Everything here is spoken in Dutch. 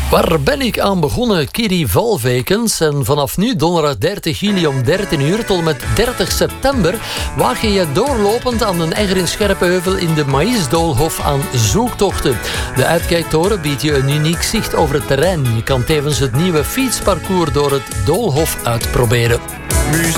Waar ben ik aan begonnen? Kiri Valveikens. En vanaf nu, donderdag 30 juli om 13 uur tot met 30 september... waag je je doorlopend aan de Egger in Scherpenheuvel in de Maïsdoolhof aan zoektochten. De uitkijktoren biedt je een uniek zicht over het terrein. Je kan tevens het nieuwe fietsparcours door het Doolhof uitproberen.